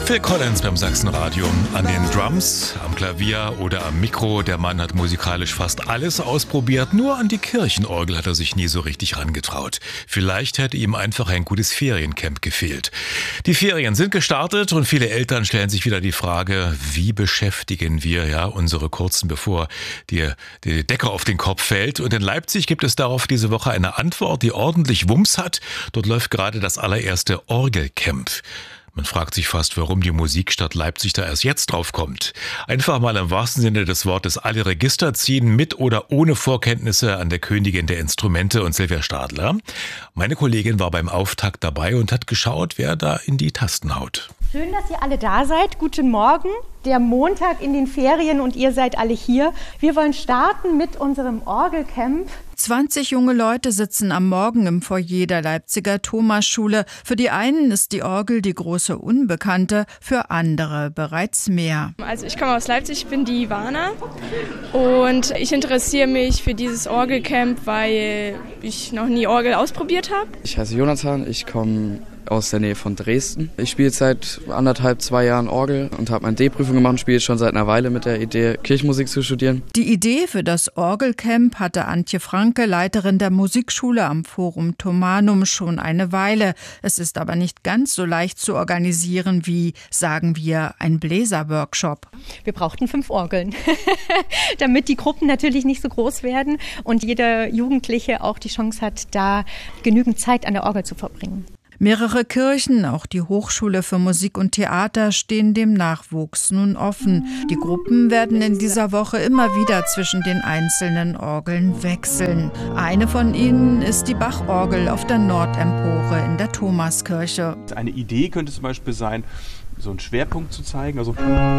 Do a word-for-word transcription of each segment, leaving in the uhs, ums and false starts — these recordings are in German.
Phil Collins beim Sachsenradio. An den Drums, am Klavier oder am Mikro. Der Mann hat musikalisch fast alles ausprobiert. Nur an die Kirchenorgel hat er sich nie so richtig rangetraut. Vielleicht hätte ihm einfach ein gutes Feriencamp gefehlt. Die Ferien sind gestartet und viele Eltern stellen sich wieder die Frage, wie beschäftigen wir ja unsere Kurzen, bevor die, die Decke auf den Kopf fällt. Und in Leipzig gibt es darauf diese Woche eine Antwort, die ordentlich Wumms hat. Dort läuft gerade das allererste Orgelcamp. Man fragt sich fast, warum die Musikstadt Leipzig da erst jetzt drauf kommt. Einfach mal im wahrsten Sinne des Wortes alle Register ziehen, mit oder ohne Vorkenntnisse an der Königin der Instrumente und Silvia Stadler. Meine Kollegin war beim Auftakt dabei und hat geschaut, wer da in die Tasten haut. Schön, dass ihr alle da seid. Guten Morgen. Der Montag in den Ferien und ihr seid alle hier. Wir wollen starten mit unserem Orgelcamp. zwanzig junge Leute sitzen am Morgen im Foyer der Leipziger Thomasschule. Für die einen ist die Orgel die große Unbekannte, für andere bereits mehr. Also ich komme aus Leipzig, ich bin die Ivana und ich interessiere mich für dieses Orgelcamp, weil ich noch nie Orgel ausprobiert habe. Ich heiße Jonathan, ich komme aus der Nähe von Dresden. Ich spiele seit anderthalb, zwei Jahren Orgel und habe meine D-Prüfung gemacht und spiele schon seit einer Weile mit der Idee, Kirchenmusik zu studieren. Die Idee für das Orgelcamp hatte Antje Franke, Leiterin der Musikschule am Forum Thomanum, schon eine Weile. Es ist aber nicht ganz so leicht zu organisieren wie, sagen wir, ein Bläserworkshop. Wir brauchten fünf Orgeln, damit die Gruppen natürlich nicht so groß werden und jeder Jugendliche auch die Chance hat, da genügend Zeit an der Orgel zu verbringen. Mehrere Kirchen, auch die Hochschule für Musik und Theater, stehen dem Nachwuchs nun offen. Die Gruppen werden in dieser Woche immer wieder zwischen den einzelnen Orgeln wechseln. Eine von ihnen ist die Bachorgel auf der Nordempore in der Thomaskirche. Eine Idee könnte zum Beispiel sein, so einen Schwerpunkt zu zeigen. Also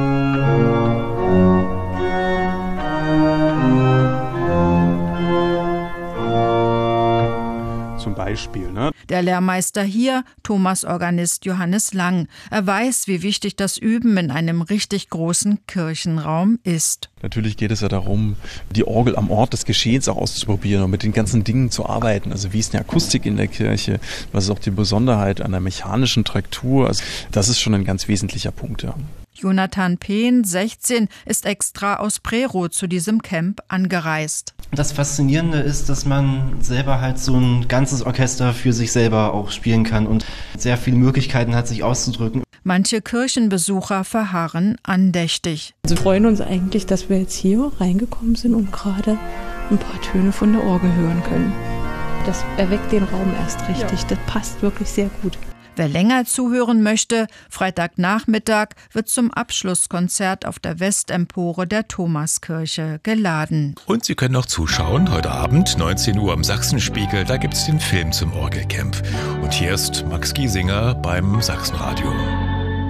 zum Beispiel, ne? Der Lehrmeister hier, Thomasorganist Johannes Lang. Er weiß, wie wichtig das Üben in einem richtig großen Kirchenraum ist. Natürlich geht es ja darum, die Orgel am Ort des Geschehens auch auszuprobieren und mit den ganzen Dingen zu arbeiten. Also wie ist die Akustik in der Kirche? Was ist auch die Besonderheit an der mechanischen Traktur? Also das ist schon ein ganz wesentlicher Punkt, ja. Jonathan Pehn, sechzehn, ist extra aus Prerow zu diesem Camp angereist. Das Faszinierende ist, dass man selber halt so ein ganzes Orchester für sich selber auch spielen kann und sehr viele Möglichkeiten hat, sich auszudrücken. Manche Kirchenbesucher verharren andächtig. Wir freuen uns eigentlich, dass wir jetzt hier reingekommen sind und gerade ein paar Töne von der Orgel hören können. Das erweckt den Raum erst richtig. Ja. Das passt wirklich sehr gut. Wer länger zuhören möchte, Freitagnachmittag wird zum Abschlusskonzert auf der Westempore der Thomaskirche geladen. Und Sie können noch zuschauen, heute Abend, neunzehn Uhr am Sachsenspiegel, da gibt es den Film zum Orgelcamp. Und hier ist Max Giesinger beim Sachsenradio.